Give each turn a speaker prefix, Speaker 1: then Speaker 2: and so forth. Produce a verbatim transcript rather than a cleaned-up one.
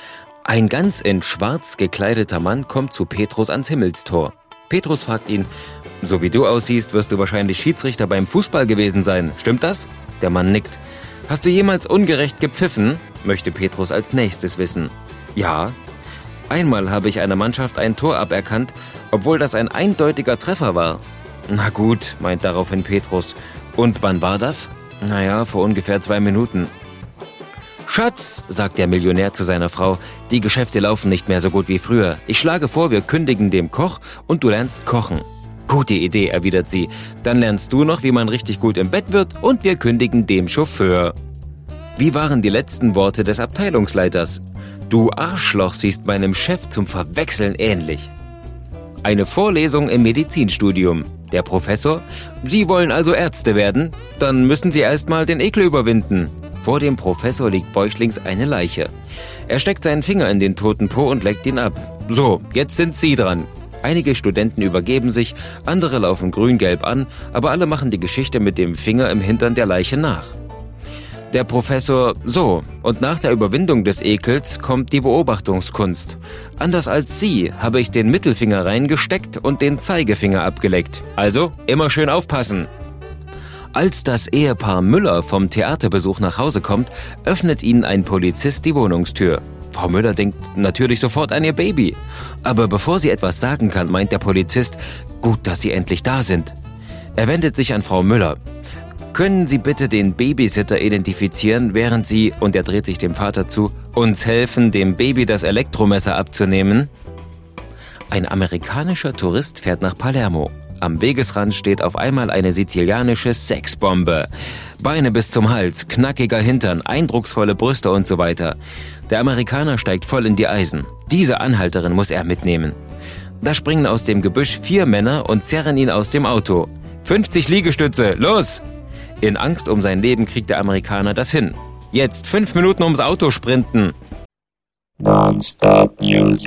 Speaker 1: Ein ganz in schwarz gekleideter Mann kommt zu Petrus ans Himmelstor. Petrus fragt ihn: »So wie du aussiehst, wirst du wahrscheinlich Schiedsrichter beim Fußball gewesen sein. Stimmt das?« Der Mann nickt. »Hast du jemals ungerecht gepfiffen?« möchte Petrus als nächstes wissen. »Ja. Einmal habe ich einer Mannschaft ein Tor aberkannt, obwohl das ein eindeutiger Treffer war.« »Na gut«, meint daraufhin Petrus. »Und wann war das?« »Naja, vor ungefähr zwei Minuten.« »Schatz«, sagt der Millionär zu seiner Frau, »die Geschäfte laufen nicht mehr so gut wie früher. Ich schlage vor, wir kündigen dem Koch und du lernst kochen.« »Gute Idee«, erwidert sie. »Dann lernst du noch, wie man richtig gut im Bett wird und wir kündigen dem Chauffeur.« Wie waren die letzten Worte des Abteilungsleiters? »Du Arschloch siehst meinem Chef zum Verwechseln ähnlich.« Eine Vorlesung im Medizinstudium. Der Professor: »Sie wollen also Ärzte werden? Dann müssen Sie erst mal den Ekel überwinden.« Vor dem Professor liegt bäuchlings eine Leiche. Er steckt seinen Finger in den toten Po und leckt ihn ab. »So, jetzt sind Sie dran.« Einige Studenten übergeben sich, andere laufen grün-gelb an, aber alle machen die Geschichte mit dem Finger im Hintern der Leiche nach. Der Professor: »So, und nach der Überwindung des Ekels kommt die Beobachtungskunst. Anders als Sie habe ich den Mittelfinger reingesteckt und den Zeigefinger abgeleckt. Also immer schön aufpassen.« Als das Ehepaar Müller vom Theaterbesuch nach Hause kommt, öffnet ihnen ein Polizist die Wohnungstür. Frau Müller denkt natürlich sofort an ihr Baby. Aber bevor sie etwas sagen kann, meint der Polizist: »Gut, dass Sie endlich da sind.« Er wendet sich an Frau Müller. »Können Sie bitte den Babysitter identifizieren, während Sie«, und er dreht sich dem Vater zu, »uns helfen, dem Baby das Elektromesser abzunehmen?« Ein amerikanischer Tourist fährt nach Palermo. Am Wegesrand steht auf einmal eine sizilianische Sexbombe. Beine bis zum Hals, knackiger Hintern, eindrucksvolle Brüste und so weiter. Der Amerikaner steigt voll in die Eisen. Diese Anhalterin muss er mitnehmen. Da springen aus dem Gebüsch vier Männer und zerren ihn aus dem Auto. fünfzig Liegestütze, los! In Angst um sein Leben kriegt der Amerikaner das hin. Jetzt fünf Minuten ums Auto sprinten.
Speaker 2: Non-stop music.